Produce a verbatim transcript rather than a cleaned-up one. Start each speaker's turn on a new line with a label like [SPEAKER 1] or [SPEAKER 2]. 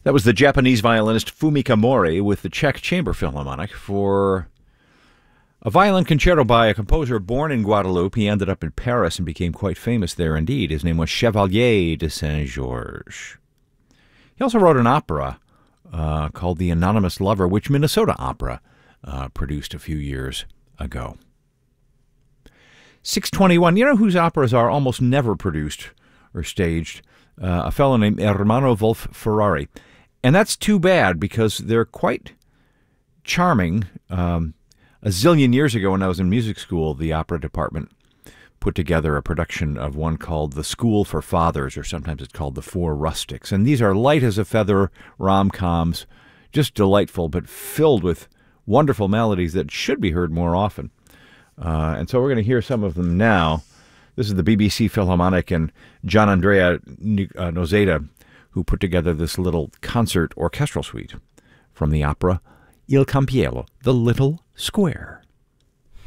[SPEAKER 1] That was the Japanese violinist Fumika Mori with the Czech Chamber Philharmonic for a violin concerto by a composer born in Guadeloupe. He ended up in Paris and became quite famous there indeed. His name was Chevalier de Saint-Georges. He also wrote an opera uh, called The Anonymous Lover, which Minnesota Opera uh, produced a few years ago. six twenty-one, you know whose operas are almost never produced or staged? Uh, a fellow named Ermanno Wolf Ferrari. And that's too bad because they're quite charming. Um, a zillion years ago when I was in music school, the opera department put together a production of one called The School for Fathers, or sometimes it's called The Four Rustics. And these are light as a feather rom-coms, just delightful, but filled with wonderful melodies that should be heard more often. Uh, and so we're going to hear some of them now. This is the B B C Philharmonic and Gian Andrea Nozeda, who put together this little concert orchestral suite from the opera Il Campiello, The Little Square.